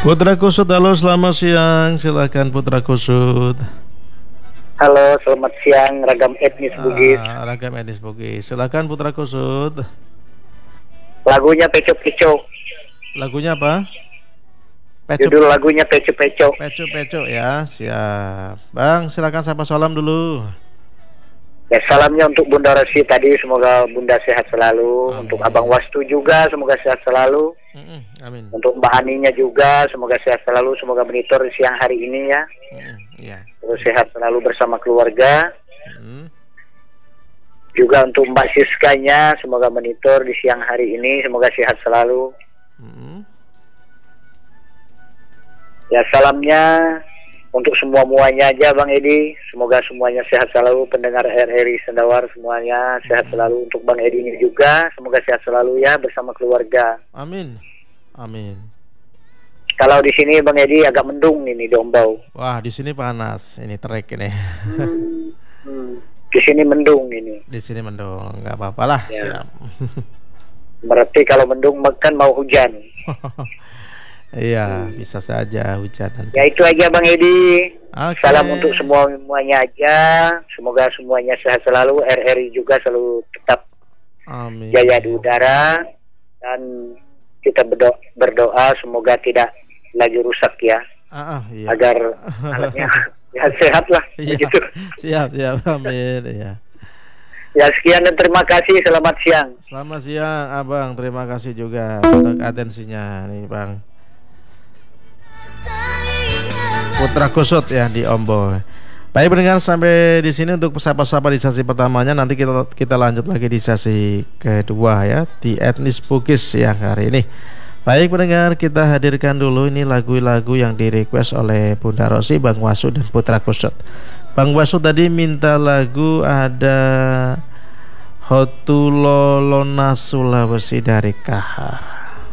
Putra Kusut, halo selamat siang. Silakan Putra Kusut. Halo, selamat siang ragam etnis Bugis. Ragam etnis Bugis. Silakan Putra Kusut. Lagunya Peco-Peco. Lagunya apa? Judul lagunya Peco-Peco. Peco ya, siap. Bang, silakan sapa salam dulu. Ya, salamnya untuk Bunda Rosi tadi, semoga Bunda sehat selalu. Amin. Untuk Abang Wastu juga, semoga sehat selalu. Amin. Untuk Mbak Aninya juga, semoga sehat selalu. Semoga monitor siang hari ini ya. Iya. Terus sehat selalu bersama keluarga. Juga untuk Mbak Siskanya, semoga monitor di siang hari ini. Semoga sehat selalu. Ya, salamnya untuk semuanya aja Bang Edi, semoga semuanya sehat selalu. Pendengar RRI Sendawar semuanya sehat selalu. Untuk Bang Edi ini juga semoga sehat selalu ya bersama keluarga. Amin. Kalau di sini Bang Edi agak mendung ini di Ombau. Wah, di sini panas, ini terik ini. Di sini mendung ini. Di sini mendung, nggak apa-apa lah. Ya. Siap. Berarti kalau mendung kan mau hujan. Iya, bisa saja hujan nanti. Ya itu aja Bang Edi. Okay. Salam untuk semuanya aja. Semoga semuanya sehat selalu. RRI juga selalu tetap jaya di udara. Dan kita berdoa semoga tidak lagi rusak ya. Iya. Agar alatnya ya sehat lah. Iya. Begitu. Siap. Amin. Iya. Ya sekian dan terima kasih. Selamat siang. Selamat siang Abang. Terima kasih juga untuk atensinya nih Bang. Putra Kusut ya di Ombo. Baik pendengar, sampai di sini untuk sapa-sapa di sesi pertamanya. Nanti kita lanjut lagi di sesi kedua ya, di etnis Bugis yang hari ini. Baik pendengar, kita hadirkan dulu ini lagu-lagu yang di-request oleh Bunda Rosi, Bang Wasu dan Putra Kusut. Bang Wasu tadi minta lagu ada Hotulolona Sulawesi dari Kahar.